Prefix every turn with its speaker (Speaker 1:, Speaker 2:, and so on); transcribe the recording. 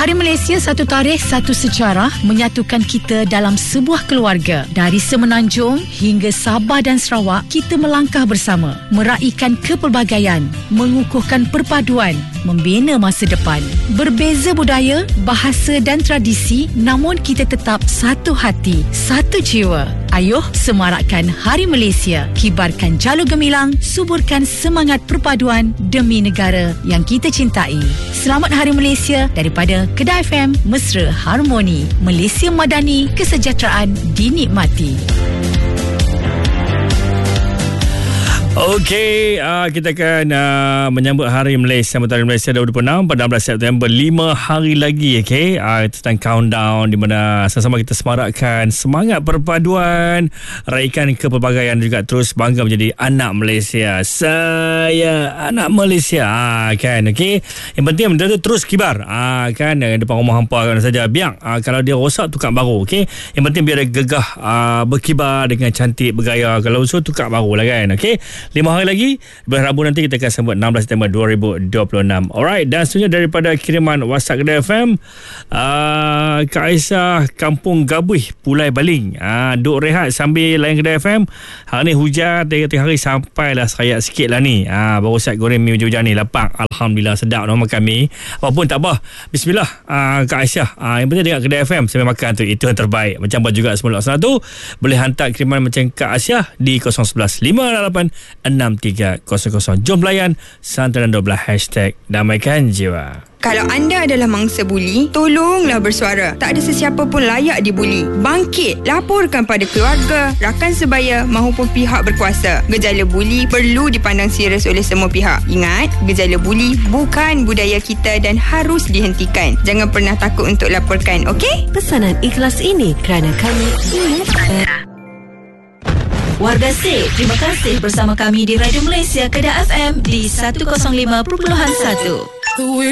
Speaker 1: Hari Malaysia satu tarikh, satu sejarah menyatukan kita dalam sebuah keluarga. Dari Semenanjung hingga Sabah dan Sarawak, kita melangkah bersama, meraihkan kepelbagaian, mengukuhkan perpaduan, membina masa depan. Berbeza budaya, bahasa dan tradisi, namun kita tetap satu hati, satu jiwa. Ayuh semarakkan Hari Malaysia, kibarkan jalur gemilang, suburkan semangat perpaduan demi negara yang kita cintai. Selamat Hari Malaysia daripada Kedah FM, Mesra Harmoni. Malaysia Madani, kesejahteraan dinikmati.
Speaker 2: Okey, kita akan menyambut Hari Malaysia, Hari Malaysia 2026 pada 16 September, 5 hari lagi. Okey, tentang countdown di mana sama-sama kita semarakkan semangat perpaduan, raikan kepelbagaian, juga terus bangga menjadi anak Malaysia. Saya anak Malaysia, kan. Okey, yang penting benda tu terus kibar, kan, depan rumah hampa kan saja. Biar kalau dia rosak, tukar baru. Okey, yang penting biar dia gegah, berkibar dengan cantik, bergaya. Kalau usul, tukar baru lah, kan. Okey, 5 hari lagi, bulan Rabu nanti kita akan sambut 16 September 2026. Alright, dan seterusnya daripada kiriman WhatsApp Kedah FM, Kak Aisyah, Kampung Gabuih, Pulai Baling. Duk rehat sambil layan Kedah FM. Hari ni hujan, 3 hari sampailah serayat sikit lah ni. Baru siap goreng mi hujan-hujan ni, lapak. Alhamdulillah, sedap nama kami. Apapun tak apa, bismillah. Kak Aisyah, yang penting dengar Kedah FM sambil makan tu, itu yang terbaik. Macam apa juga semula tu, boleh hantar kiriman macam Kak Aisyah di 011 588 6300. Jom layan santai dan 12 hashtag damaikan jiwa.
Speaker 3: Kalau anda adalah mangsa buli, tolonglah bersuara. Tak ada sesiapa pun layak dibuli. Bangkit, laporkan pada keluarga, rakan sebaya maupun pihak berkuasa. Gejala buli perlu dipandang serius oleh semua pihak. Ingat, gejala buli bukan budaya kita dan harus dihentikan. Jangan pernah takut untuk laporkan, okey?
Speaker 4: Pesanan ikhlas ini kerana kami ingat Warga Sip, terima kasih bersama kami di Radio Malaysia Kedah FM di 105.1.